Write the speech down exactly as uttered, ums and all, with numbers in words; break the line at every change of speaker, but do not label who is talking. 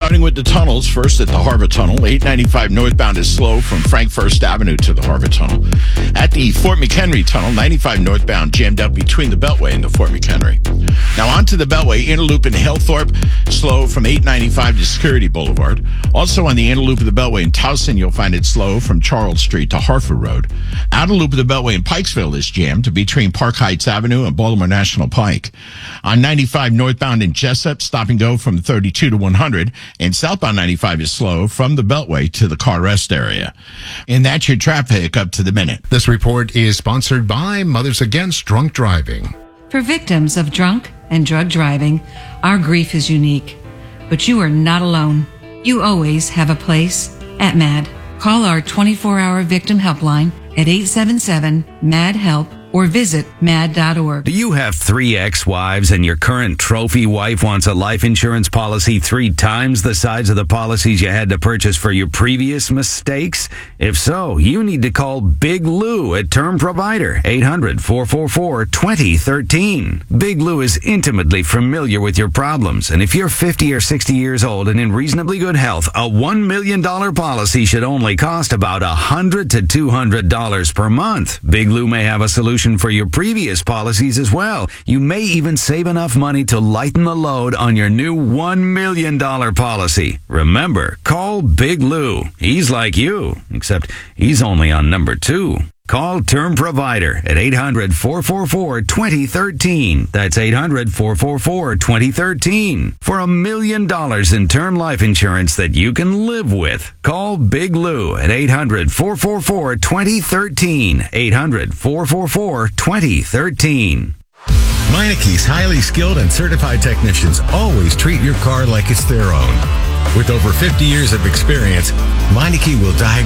Starting with the tunnels, first at the Harbor Tunnel, eight ninety-five northbound is slow from Frank First Avenue to the Harbor Tunnel. At the Fort McHenry Tunnel, ninety-five northbound jammed up between the Beltway and the Fort McHenry. Now onto the Beltway, inner loop in Hillthorpe, slow from eight ninety-five to Security Boulevard. Also on the inner loop of the Beltway in Towson, you'll find it slow from Charles Street to Hartford Road. Outer loop of the Beltway in Pikesville is jammed between Park Heights Avenue and Baltimore National Pike. On ninety-five northbound in Jessup, stop and go from thirty-two to one hundred, and southbound ninety-five is slow from the Beltway to the car rest area. And that's your traffic up to the minute.
This report is sponsored by Mothers Against Drunk Driving.
For victims of drunk and drug driving, our grief is unique. But you are not alone. You always have a place at MAD. Call our twenty-four hour victim helpline at eight seven seven, M A D, HELP or visit mad dot org.
Do you have three ex-wives and your current trophy wife wants a life insurance policy three times the size of the policies you had to purchase for your previous mistakes? If so, you need to call Big Lou at Term Provider, eight hundred, four four four, two zero one three. Big Lou is intimately familiar with your problems, and if you're fifty or sixty years old and in reasonably good health, a one million dollars policy should only cost about one hundred to two hundred dollars per month. Big Lou may have a solution for your previous policies as well. You may even save enough money to lighten the load on your new one million dollars policy. Remember, call Big Lou. He's like you, except he's only on number two. Call Term Provider at eight hundred, four four four, two zero one three. That's eight hundred, four four four, two zero one three. For a million dollars in term life insurance that you can live with. Call Big Lou at eight hundred, four four four, two zero one three. eight hundred, four four four, two zero one three.
Meineke's highly skilled and certified technicians always treat your car like it's their own. With over fifty years of experience, Meineke will diagnose